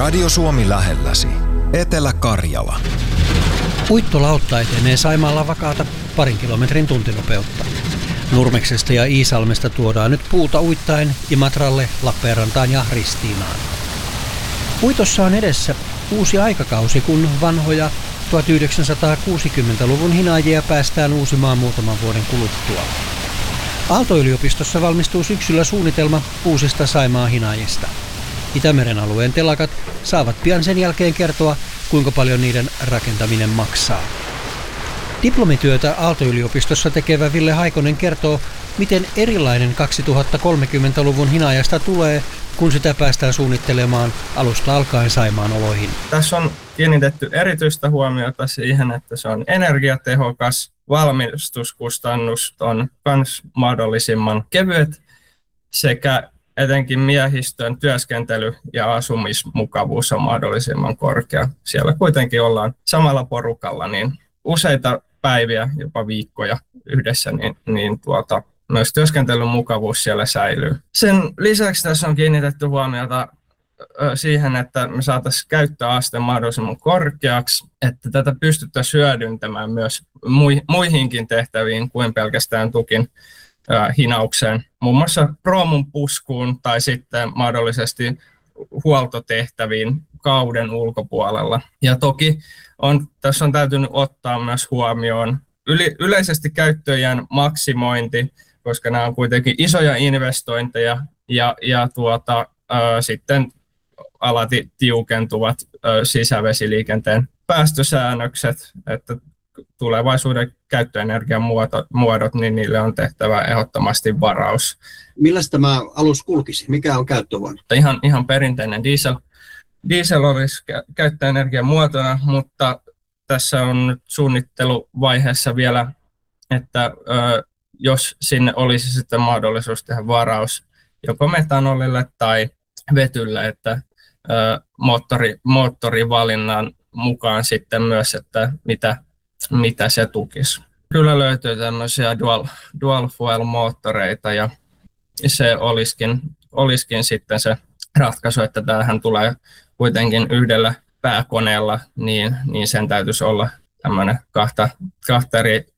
Radio Suomi lähelläsi. Etelä-Karjala. Uittolautta etenee Saimaalla vakaata 2 kilometrin tuntinopeutta. Nurmeksesta ja Iisalmesta tuodaan nyt puuta uittain Imatralle, Lappeenrantaan ja Ristiinaan. Uitossa on edessä uusi aikakausi, kun vanhoja 1960-luvun hinaajia päästään uusimaan muutaman vuoden kuluttua. Aalto-yliopistossa valmistuu syksyllä suunnitelma uusista Saimaan hinaajista. Itämeren alueen telakat saavat pian sen jälkeen kertoa, kuinka paljon niiden rakentaminen maksaa. Diplomityötä Aalto-yliopistossa tekevä Ville Haikonen kertoo, miten erilainen 2030-luvun hinaajasta tulee, kun sitä päästään suunnittelemaan alusta alkaen Saimaan oloihin. Tässä on kiinnitetty erityistä huomiota siihen, että se on energiatehokas, valmistuskustannus on myös mahdollisimman kevyet sekä etenkin miehistön työskentely- ja asumismukavuus on mahdollisimman korkea. Siellä kuitenkin ollaan samalla porukalla niin useita päiviä, jopa viikkoja yhdessä, niin myös työskentelyn mukavuus siellä säilyy. Sen lisäksi tässä on kiinnitetty huomiota siihen, että me saataisiin käyttöaste mahdollisimman korkeaksi, että tätä pystyttäisiin hyödyntämään myös muihinkin tehtäviin kuin pelkästään tukin hinaukseen, muun muassa proomun puskuun tai sitten mahdollisesti huoltotehtäviin kauden ulkopuolella. Ja toki tässä on täytynyt ottaa myös huomioon yleisesti käyttöiän maksimointi, koska nämä on kuitenkin isoja investointeja ja sitten alati tiukentuvat sisävesiliikenteen päästösäännökset, että tulevaisuuden käyttöenergian muodot, niin niille on tehtävä ehdottomasti varaus. Millaista tämä alus kulkisi? Mikä on käyttövoima? Ihan perinteinen diesel olisi käyttöenergian muotona, mutta tässä on nyt suunnitteluvaiheessa vielä, että jos sinne olisi sitten mahdollisuus tehdä varaus joko metanolille tai vetylle, että moottorivalinnan mukaan sitten myös, että mitä se tukisi. Kyllä löytyy tämmöisiä dual fuel moottoreita ja se olisikin sitten se ratkaisu, että tämähän tulee kuitenkin yhdellä pääkoneella, niin sen täytyisi olla tämmöinen kahta eri